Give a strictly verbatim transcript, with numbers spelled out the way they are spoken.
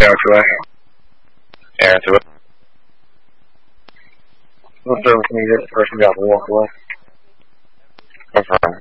out to it. Answer it. What service can you get? The person got to walk away. Confirm.